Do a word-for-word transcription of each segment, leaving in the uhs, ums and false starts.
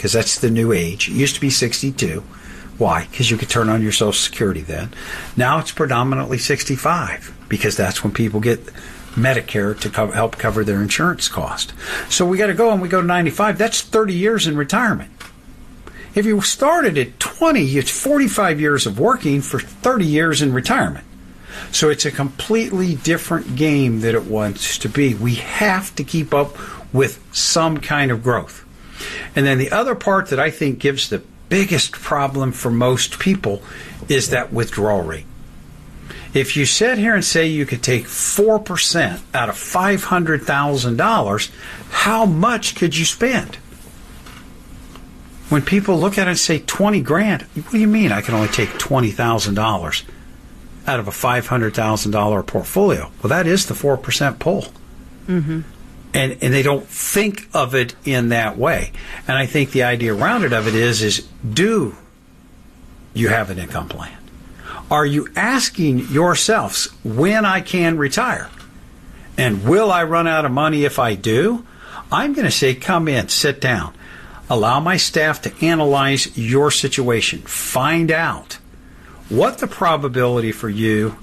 because that's the new age. It used to be sixty-two. Why? Because you could turn on your Social Security then. Now it's predominantly sixty-five, because that's when people get Medicare to co- help cover their insurance cost. So we got to go and we go to ninety-five. That's thirty years in retirement. If you started at twenty, it's forty-five years of working for thirty years in retirement. So it's a completely different game than it wants to be. We have to keep up with some kind of growth. And then the other part that I think gives the biggest problem for most people is that withdrawal rate. If you sit here and say you could take four percent out of five hundred thousand dollars, how much could you spend? When people look at it and say twenty grand, what do you mean I can only take twenty thousand dollars out of a five hundred thousand dollars portfolio? Well, that is the four percent pull. Mm-hmm. And and they don't think of it in that way. And I think the idea around it of it is, is do you have an income plan? Are you asking yourselves when I can retire? And will I run out of money if I do? I'm going to say, come in, sit down. Allow my staff to analyze your situation. Find out what the probability for you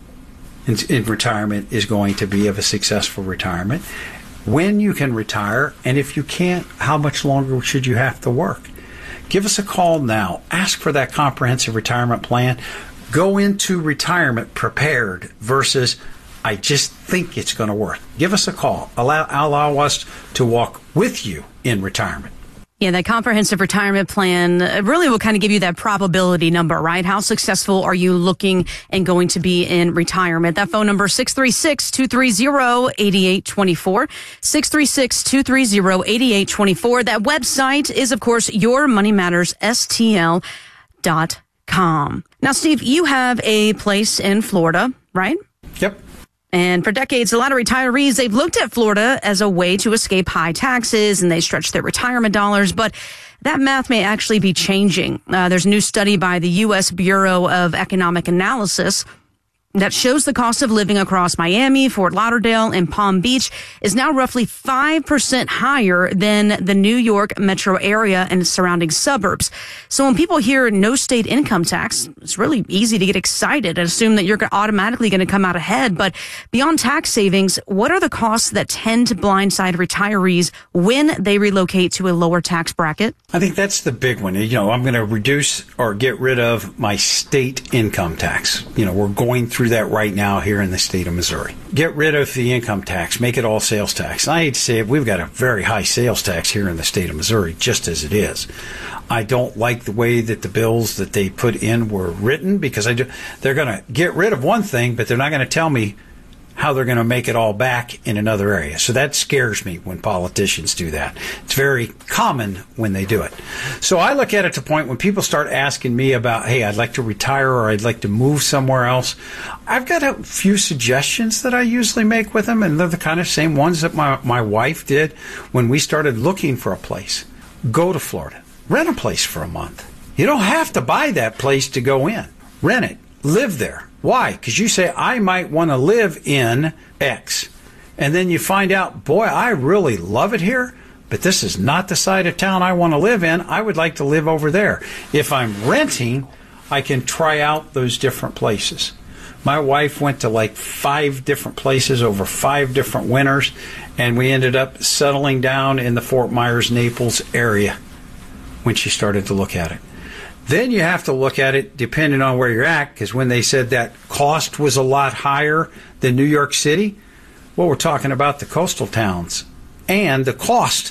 in, in retirement is going to be of a successful retirement, when you can retire, and if you can't, how much longer should you have to work? Give us a call now. Ask for that comprehensive retirement plan. Go into retirement prepared versus I just think it's going to work. Give us a call. Allow, allow us to walk with you in retirement. Yeah, that comprehensive retirement plan really will kind of give you that probability number, right? How successful are you looking and going to be in retirement? That phone number, six three six, two three zero, eight eight two four, six three six, two three zero, eight eight two four. That website is, of course, your money matters S T L dot com. Now, Steve, you have a place in Florida, right? Yep. And for decades, a lot of retirees, they've looked at Florida as a way to escape high taxes, and they stretch their retirement dollars. But that math may actually be changing. Uh, there's a new study by the U S Bureau of Economic Analysis that shows the cost of living across Miami, Fort Lauderdale, and Palm Beach is now roughly five percent higher than the New York metro area and its surrounding suburbs. So when people hear no state income tax, it's really easy to get excited and assume that you're automatically going to come out ahead. But beyond tax savings, what are the costs that tend to blindside retirees when they relocate to a lower tax bracket? I think that's the big one. You know, I'm going to reduce or get rid of my state income tax. You know, we're going through that right now here in the state of Missouri. Get rid of the income tax, make it all sales tax. And I hate to say it, we've got a very high sales tax here in the state of Missouri, just as it is. I don't like the way that the bills that they put in were written, because I do, they're going to get rid of one thing, but they're not going to tell me how they're going to make it all back in another area. So that scares me when politicians do that. It's very common when they do it. So I look at it to the point when people start asking me about, hey, I'd like to retire or I'd like to move somewhere else. I've got a few suggestions that I usually make with them, and they're the kind of same ones that my, my wife did when we started looking for a place. Go to Florida. Rent a place for a month. You don't have to buy that place to go in. Rent it. Live there. Why? Because you say, I might want to live in X. And then you find out, boy, I really love it here, but this is not the side of town I want to live in. I would like to live over there. If I'm renting, I can try out those different places. My wife went to like five different places over five different winters, and we ended up settling down in the Fort Myers, Naples area when she started to look at it. Then you have to look at it depending on where you're at, because when they said that cost was a lot higher than New York City, well, we're talking about the coastal towns. And the cost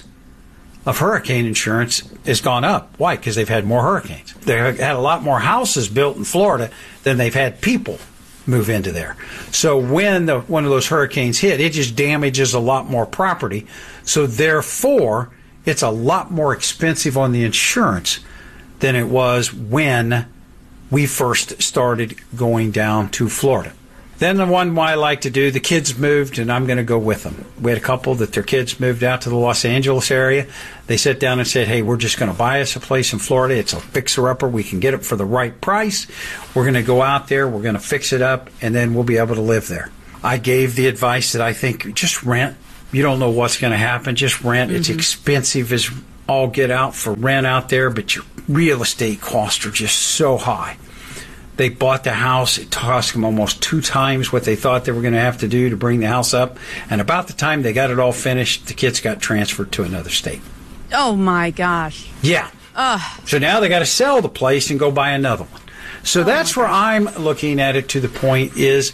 of hurricane insurance has gone up. Why? Because they've had more hurricanes. They've had a lot more houses built in Florida than they've had people move into there. So when the, one of those hurricanes hit, it just damages a lot more property. So therefore, it's a lot more expensive on the insurance than it was when we first started going down to Florida. Then the one I like to do, the kids moved, and I'm going to go with them. We had a couple that their kids moved out to the Los Angeles area. They sat down and said, hey, we're just going to buy us a place in Florida. It's a fixer-upper. We can get it for the right price. We're going to go out there. We're going to fix it up, and then we'll be able to live there. I gave the advice that I think just rent. You don't know what's going to happen. Just rent. Mm-hmm. It's expensive as all get out for rent out there, but your real estate costs are just so high. They bought the house. It cost them almost two times what they thought they were going to have to do to bring the house up. And about the time they got it all finished, the kids got transferred to another state. Oh, my gosh. Yeah. Ugh. So now they got to sell the place and go buy another one. So oh that's where I'm looking at it to the point is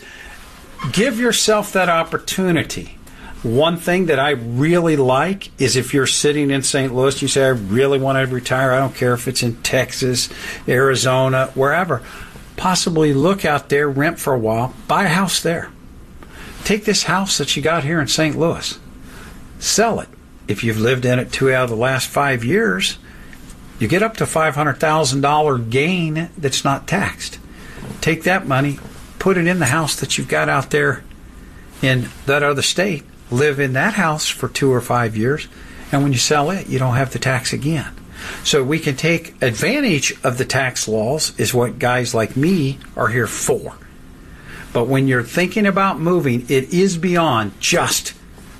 give yourself that opportunity. One thing that I really like is if you're sitting in Saint Louis, you say, I really want to retire. I don't care if it's in Texas, Arizona, wherever. Possibly look out there, rent for a while, buy a house there. Take this house that you got here in Saint Louis. Sell it. If you've lived in it two out of the last five years, you get up to five hundred thousand dollars gain that's not taxed. Take that money, put it in the house that you've got out there in that other state. Live in that house for two or five years, and when you sell it, you don't have the tax again. So we can take advantage of the tax laws is what guys like me are here for. But when you're thinking about moving, it is beyond just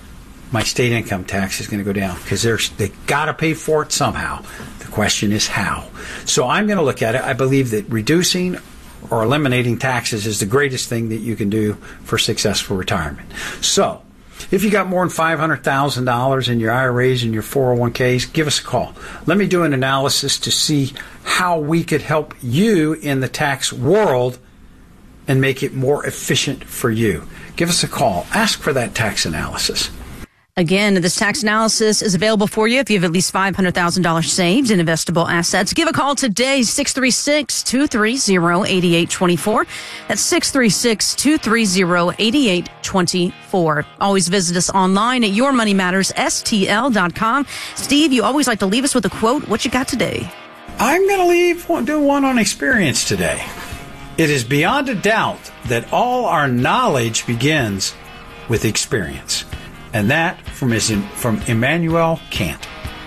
my state income tax is going to go down because they got to pay for it somehow. The question is how. So I'm going to look at it. I believe that reducing or eliminating taxes is the greatest thing that you can do for successful retirement. So if you got more than five hundred thousand dollars in your I R As and your four oh one k's, give us a call. Let me do an analysis to see how we could help you in the tax world and make it more efficient for you. Give us a call. Ask for that tax analysis. Again, this tax analysis is available for you if you have at least five hundred thousand dollars saved in investable assets. Give a call today, six three six, two three zero, eight eight two four. That's six three six, two three zero, eight eight two four. Always visit us online at your money matters S T L dot com. Steve, you always like to leave us with a quote. What you got today? I'm going to leave do one on experience today. It is beyond a doubt that all our knowledge begins with experience. And that from, his, from Immanuel Kant.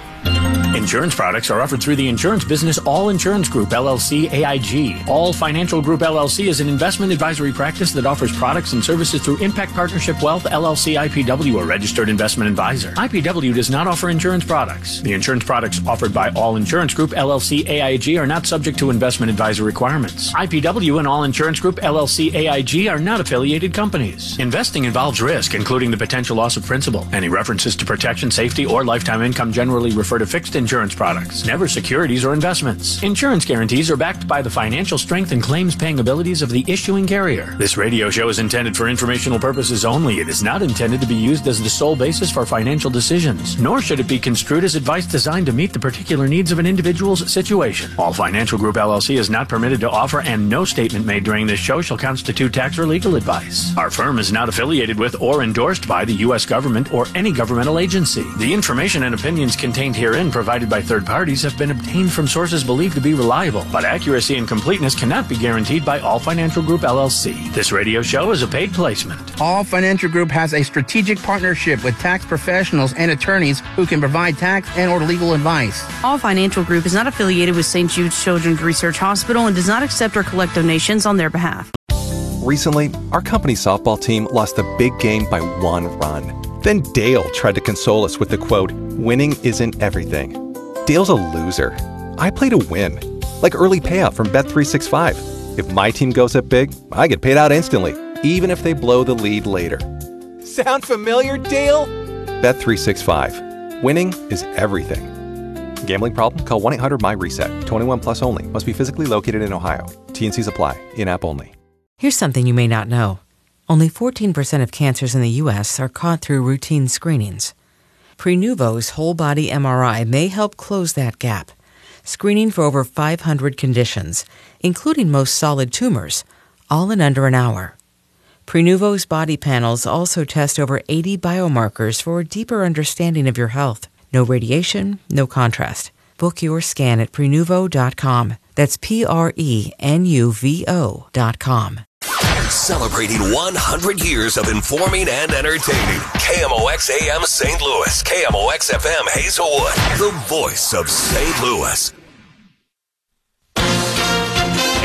Insurance products are offered through the Insurance Business All Insurance Group, L L C, A I G. All Financial Group, L L C is an investment advisory practice that offers products and services through Impact Partnership Wealth, L L C, I P W, a registered investment advisor. I P W does not offer insurance products. The insurance products offered by All Insurance Group, L L C, A I G are not subject to investment advisor requirements. I P W and All Insurance Group, L L C, A I G are not affiliated companies. Investing involves risk, including the potential loss of principal. Any references to protection, safety, or lifetime income generally refer to fixed insurance products, never securities or investments. Insurance guarantees are backed by the financial strength and claims-paying abilities of the issuing carrier. This radio show is intended for informational purposes only. It is not intended to be used as the sole basis for financial decisions, nor should it be construed as advice designed to meet the particular needs of an individual's situation. All Financial Group, L L C is not permitted to offer, and no statement made during this show shall constitute tax or legal advice. Our firm is not affiliated with or endorsed by the U S government or any governmental agency. The information and opinions contained herein provided by third parties have been obtained from sources believed to be reliable, but accuracy and completeness cannot be guaranteed by All Financial Group, L L C. This radio show is a paid placement. All Financial Group has a strategic partnership with tax professionals and attorneys who can provide tax and or legal advice. All Financial Group is not affiliated with Saint Jude's Children's Research Hospital and does not accept or collect donations on their behalf. Recently, our company softball team lost a big game by one run. Then Dale tried to console us with the quote, "Winning isn't everything." Dale's a loser. I play to win. Like early payout from Bet three sixty-five. If my team goes up big, I get paid out instantly, even if they blow the lead later. Sound familiar, Dale? Bet three sixty-five. Winning is everything. Gambling problem? Call one eight hundred M Y RESET. twenty-one plus only. Must be physically located in Ohio. T and Cs apply. In-app only. Here's something you may not know. Only fourteen percent of cancers in the U S are caught through routine screenings. Prenuvo's whole-body M R I may help close that gap, screening for over five hundred conditions, including most solid tumors, all in under an hour. Prenuvo's body panels also test over eighty biomarkers for a deeper understanding of your health. No radiation, no contrast. Book your scan at Prenuvo dot com. That's P R E N U V O dot com. Celebrating one hundred years of informing and entertaining. K M O X A M Saint Louis. K M O X F M Hazelwood. The voice of Saint Louis. A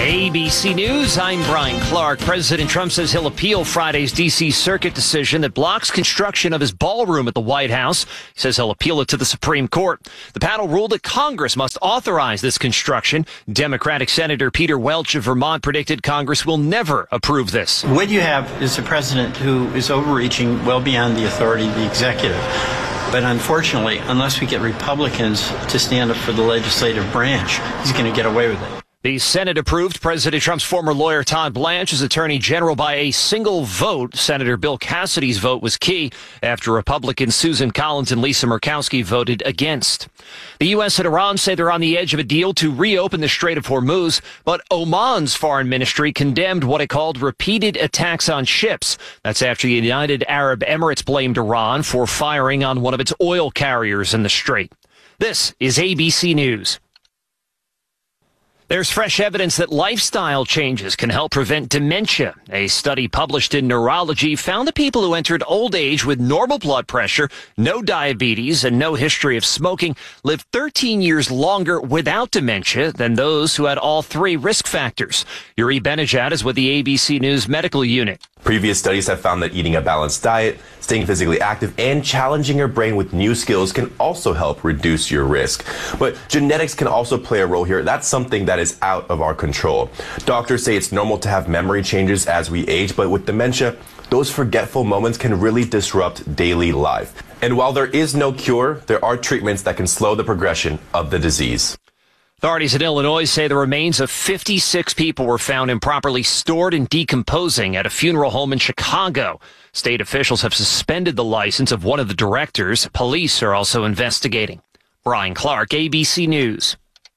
A B C News, I'm Brian Clark. President Trump says he'll appeal Friday's D C Circuit decision that blocks construction of his ballroom at the White House. He says he'll appeal it to the Supreme Court. The panel ruled that Congress must authorize this construction. Democratic Senator Peter Welch of Vermont predicted Congress will never approve this. What you have is a president who is overreaching well beyond the authority of the executive. But unfortunately, unless we get Republicans to stand up for the legislative branch, he's going to get away with it. The Senate approved President Trump's former lawyer Todd Blanche as Attorney General by a single vote. Senator Bill Cassidy's vote was key after Republicans Susan Collins and Lisa Murkowski voted against. The U S and Iran say they're on the edge of a deal to reopen the Strait of Hormuz, but Oman's foreign ministry condemned what it called repeated attacks on ships. That's after the United Arab Emirates blamed Iran for firing on one of its oil carriers in the strait. This is A B C News. There's fresh evidence that lifestyle changes can help prevent dementia. A study published in Neurology found that people who entered old age with normal blood pressure, no diabetes, and no history of smoking lived thirteen years longer without dementia than those who had all three risk factors. Yuri Benajad is with the A B C News Medical Unit. Previous studies have found that eating a balanced diet, staying physically active, and challenging your brain with new skills can also help reduce your risk. But genetics can also play a role here. That's something that is out of our control. Doctors say it's normal to have memory changes as we age, but with dementia, those forgetful moments can really disrupt daily life. And while there is no cure, there are treatments that can slow the progression of the disease. Authorities in Illinois say the remains of fifty-six people were found improperly stored and decomposing at a funeral home in Chicago. State officials have suspended the license of one of the directors. Police are also investigating. Brian Clark, A B C News.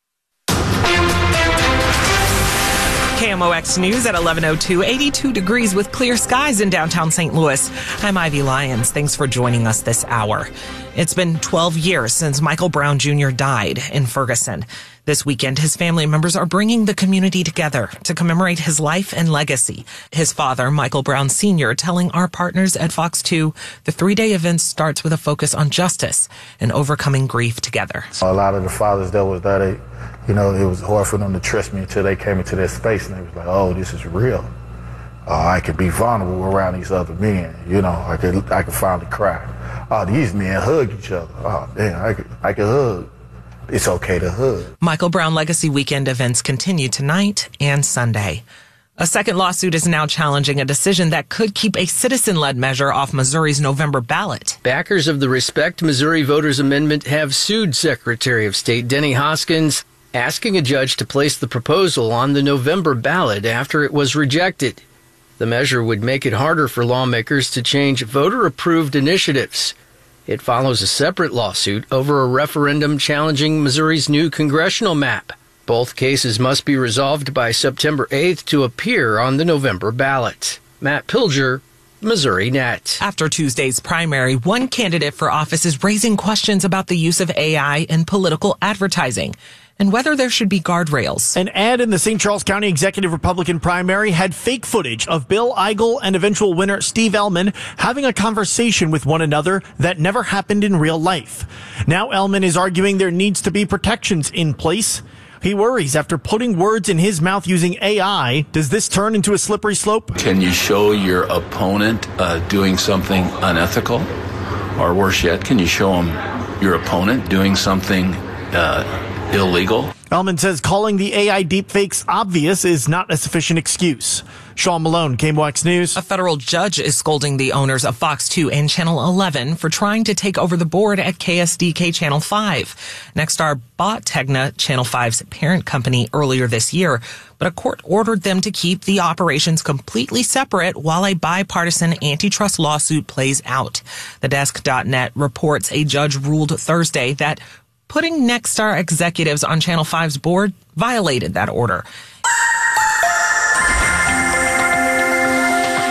K M O X News at eleven oh two, eighty-two degrees with clear skies in downtown Saint Louis. I'm Ivy Lyons. Thanks for joining us this hour. It's been twelve years since Michael Brown Junior died in Ferguson. This weekend, his family members are bringing the community together to commemorate his life and legacy. His father, Michael Brown Senior, telling our partners at Fox two, the three-day event starts with a focus on justice and overcoming grief together. A lot of the fathers that was there, they, you know, it was hard for them to trust me until they came into that space and they was like, oh, this is real. Uh, I could be vulnerable around these other men. You know, I could, I could finally cry. Oh, these men hug each other. Oh, damn, I could, I could hug. It's okay to hug. Michael Brown Legacy Weekend events continue tonight and Sunday. A second lawsuit is now challenging a decision that could keep a citizen-led measure off Missouri's November ballot. Backers of the Respect Missouri Voters Amendment have sued Secretary of State Denny Hoskins, asking a judge to place the proposal on the November ballot after it was rejected. The measure would make it harder for lawmakers to change voter-approved initiatives. It follows a separate lawsuit over a referendum challenging Missouri's new congressional map. Both cases must be resolved by September eighth to appear on the November ballot. Matt Pilger, Missouri Net. After Tuesday's primary, one candidate for office is raising questions about the use of A I in political advertising and whether there should be guardrails. An ad in the Saint Charles County Executive Republican primary had fake footage of Bill Eigel and eventual winner Steve Ellman having a conversation with one another that never happened in real life. Now Ellman is arguing there needs to be protections in place. He worries after putting words in his mouth using A I, does this turn into a slippery slope? Can you show your opponent uh, doing something unethical? Or worse yet, can you show him your opponent doing something uh, illegal? Ellman says calling the A I deepfakes obvious is not a sufficient excuse. Sean Malone, K M O X News. A federal judge is scolding the owners of Fox two and Channel eleven for trying to take over the board at K S D K Channel five. Nexstar bought Tegna, Channel five's parent company, earlier this year, but a court ordered them to keep the operations completely separate while a bipartisan antitrust lawsuit plays out. The desk dot net reports a judge ruled Thursday that putting Nexstar executives on Channel five's board violated that order.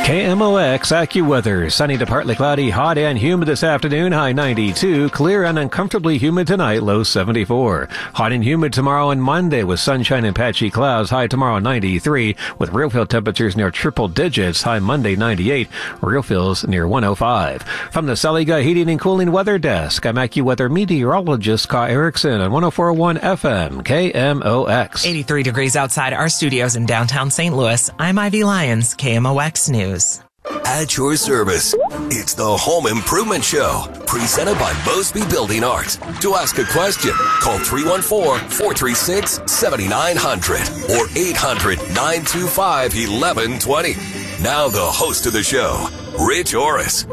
K M O X AccuWeather. Sunny to partly cloudy, hot and humid this afternoon, high ninety-two. Clear and uncomfortably humid tonight, low seventy-four. Hot and humid tomorrow and Monday with sunshine and patchy clouds, high tomorrow ninety-three. With real feel temperatures near triple digits, high Monday ninety-eight. Real feels near one oh five. From the Saliga Heating and Cooling Weather Desk, I'm AccuWeather meteorologist Ka Erickson on one oh four point one F M, K M O X. eighty-three degrees outside our studios in downtown Saint Louis. I'm Ivy Lyons, K M O X News. At your service, it's the Home Improvement Show, presented by Mosby Building Arts. To ask a question, call three one four, four three six, seven nine zero zero or eight hundred, nine two five, one one two zero. Now the host of the show, Rich Orris.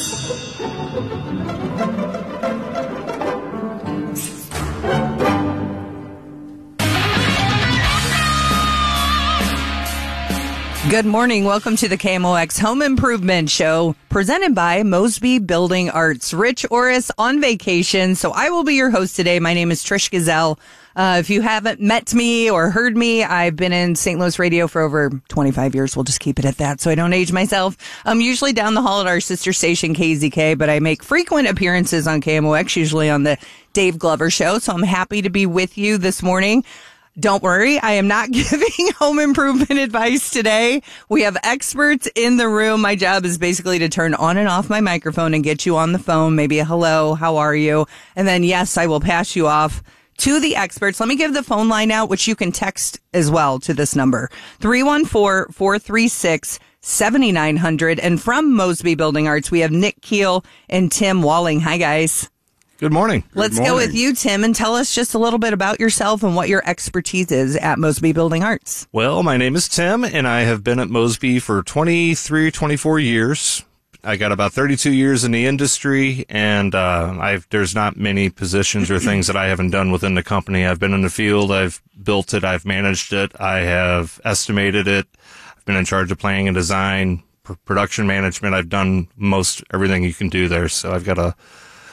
Good morning. Welcome to the K M O X Home Improvement Show, presented by Mosby Building Arts. Rich Orris on vacation, so I will be your host today. My name is Trish Gazelle. Uh, if you haven't met me or heard me, I've been in Saint Louis radio for over twenty-five years. We'll just keep it at that so I don't age myself. I'm usually down the hall at our sister station, K Z K, but I make frequent appearances on K M O X, usually on the Dave Glover Show, so I'm happy to be with you this morning. Don't worry, I am not giving home improvement advice today. We have experts in the room. My job is basically to turn on and off my microphone and get you on the phone, maybe a hello, how are you? And then, yes, I will pass you off to the experts. Let me give the phone line out, which you can text as well to this number, three one four, four three six, seven nine zero zero. And from Mosby Building Arts, we have Nick Keel and Tim Walling. Hi, guys. Good morning. Let's Good morning. go with you, Tim, and tell us just a little bit about yourself and what your expertise is at Mosby Building Arts. Well, my name is Tim, and I have been at Mosby for twenty-three, twenty-four years. I got about thirty-two years in the industry, and uh, I've, there's not many positions or things that I haven't done within the company. I've been in the field, I've built it, I've managed it, I have estimated it, I've been in charge of planning and design, pr- production management. I've done most everything you can do there, so I've got a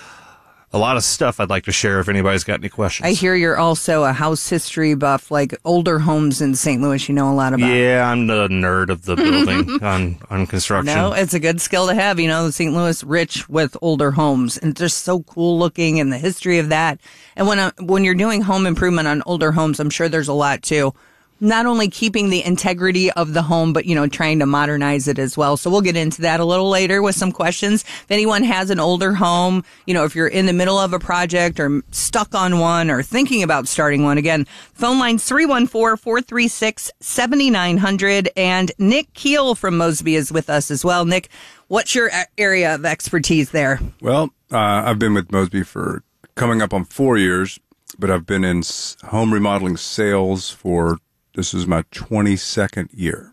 A lot of stuff I'd like to share if anybody's got any questions. I hear you're also a house history buff, like older homes in Saint Louis you know a lot about. Yeah, I'm the nerd of the building on, on construction. No, it's a good skill to have. You know, Saint Louis rich with older homes, and just so cool looking, and the history of that. And when uh, when you're doing home improvement on older homes, I'm sure there's a lot too. Not only keeping the integrity of the home, but, you know, trying to modernize it as well. So we'll get into that a little later with some questions. If anyone has an older home, you know, if you're in the middle of a project or stuck on one or thinking about starting one, again, phone line's three one four, four three six, seven nine zero zero. And Nick Keel from Mosby is with us as well. Nick, what's your area of expertise there? Well, uh, I've been with Mosby for coming up on four years, but I've been in home remodeling sales for This is my twenty-second year.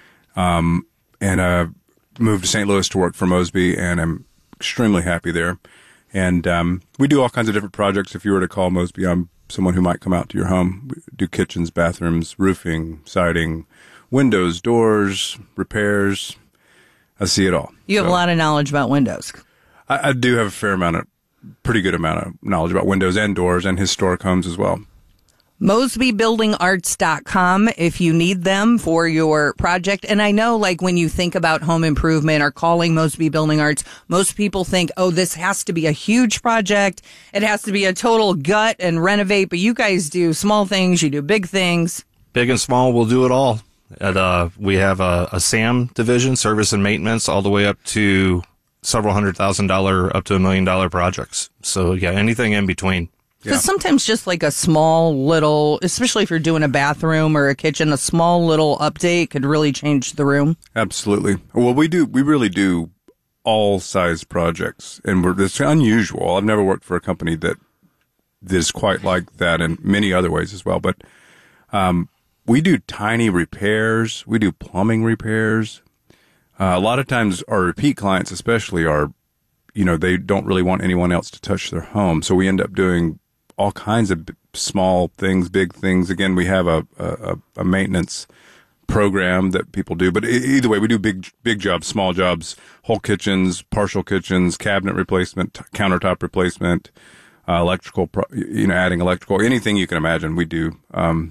Um, and I moved to Saint Louis to work for Mosby, and I'm extremely happy there. And um, we do all kinds of different projects. If you were to call Mosby, I'm someone who might come out to your home. We do kitchens, bathrooms, roofing, siding, windows, doors, repairs. I see it all. You have so, a lot of knowledge about windows. I, I do have a fair amount of, pretty good amount of knowledge about windows and doors and historic homes as well. Mosby Building Arts dot com if you need them for your project. And I know, like, when you think about home improvement or calling Mosby Building Arts, most people think, oh, this has to be a huge project. It has to be a total gut and renovate. But you guys do small things. You do big things. Big and small, we'll do it all. And, uh, we have a, a S A M division, service and maintenance, all the way up to several hundred thousand dollar, up to a million dollar projects. So, yeah, anything in between. Because yeah. sometimes just like a small little, especially if you're doing a bathroom or a kitchen, a small little update could really change the room. Absolutely. Well, we do, we really do all size projects, and we're, it's unusual. I've never worked for a company that is quite like that in many other ways as well. But um, we do tiny repairs. We do plumbing repairs. Uh, a lot of times our repeat clients especially are, you know, they don't really want anyone else to touch their home. So we end up doing all kinds of small things, big things. Again, we have a, a, a maintenance program that people do, but either way, we do big, big jobs, small jobs, whole kitchens, partial kitchens, cabinet replacement, countertop replacement, uh, electrical, pro- you know, adding electrical, anything you can imagine we do. Um,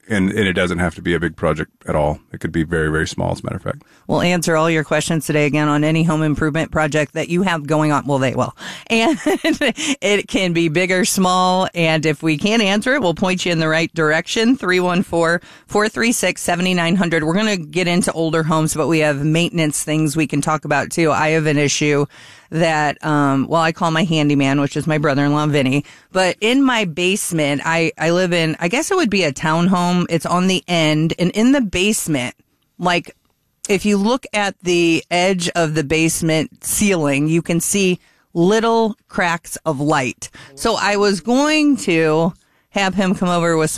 And, and it doesn't have to be a big project at all. It could be very, very small, as a matter of fact. We'll answer all your questions today again on any home improvement project that you have going on. Well, they will. And it can be big or small. And if we can't answer it, we'll point you in the right direction. three one four, four three six, seven nine zero zero. We're going to get into older homes, but we have maintenance things we can talk about too. I have an issue that, um, well, I call my handyman, which is my brother-in-law, Vinny. But in my basement, I, I live in, I guess it would be a townhome. It's on the end. And in the basement, like, if you look at the edge of the basement ceiling, you can see little cracks of light. So I was going to have him come over with some